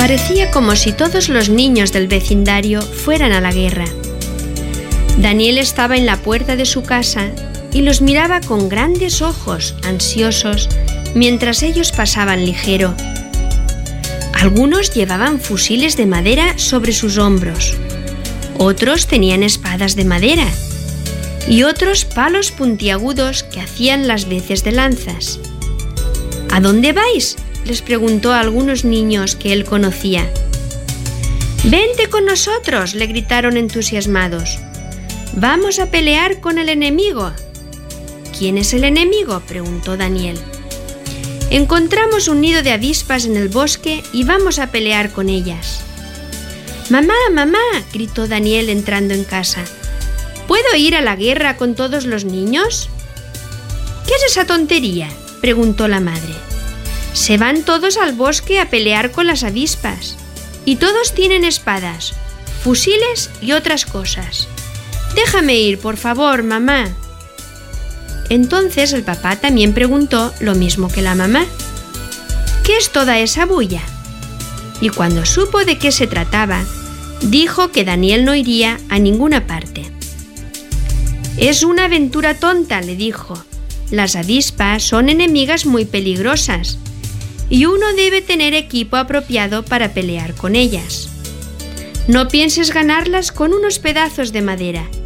Parecía como si todos los niños del vecindario fueran a la guerra. Daniel estaba en la puerta de su casa y los miraba con grandes ojos, ansiosos, mientras ellos pasaban ligero. Algunos llevaban fusiles de madera sobre sus hombros, otros tenían espadas de madera y otros palos puntiagudos que hacían las veces de lanzas. ¿A dónde vais?, les preguntó a algunos niños que él conocía. «Vente con nosotros», le gritaron entusiasmados. «Vamos a pelear con el enemigo». «¿Quién es el enemigo?», preguntó Daniel. «Encontramos un nido de avispas en el bosque y vamos a pelear con ellas». «Mamá, mamá», gritó Daniel entrando en casa. «¿Puedo ir a la guerra con todos los niños?». «¿Qué es esa tontería?», preguntó la madre. «Se van todos al bosque a pelear con las avispas. Y todos tienen espadas, fusiles y otras cosas. Déjame ir, por favor, mamá». Entonces el papá también preguntó lo mismo que la mamá. «¿Qué es toda esa bulla?». Y cuando supo de qué se trataba, dijo que Daniel no iría a ninguna parte. «Es una aventura tonta», le dijo. «Las avispas son enemigas muy peligrosas y uno debe tener equipo apropiado para pelear con ellas. No pienses ganarlas con unos pedazos de madera.